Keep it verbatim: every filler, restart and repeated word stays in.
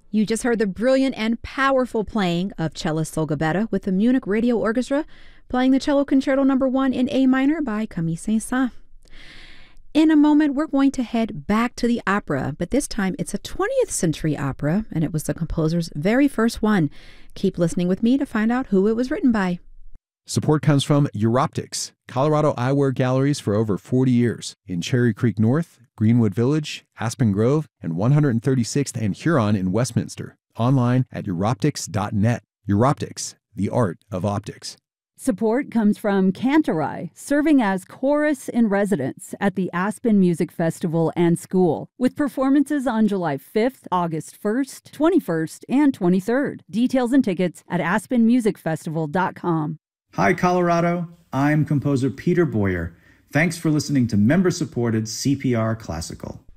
You just heard the brilliant and powerful playing of cellist Olga Betta with the Munich Radio Orchestra playing the Cello Concerto number one in A minor by Camille Saint-Saëns. In a moment, we're going to head back to the opera, but this time it's a twentieth century opera, and it was the composer's very first one. Keep listening with me to find out who it was written by. Support comes from Europtics, Colorado eyewear galleries for over forty years in Cherry Creek North, Greenwood Village, Aspen Grove, and one hundred thirty-sixth and Huron in Westminster. Online at Europtics dot net. Europtics, the art of optics. Support comes from Cantorai, serving as chorus in residence at the Aspen Music Festival and School, with performances on July fifth, August first, twenty-first, and twenty-third. Details and tickets at aspen music festival dot com. Hi, Colorado. I'm composer Peter Boyer. Thanks for listening to member-supported C P R Classical.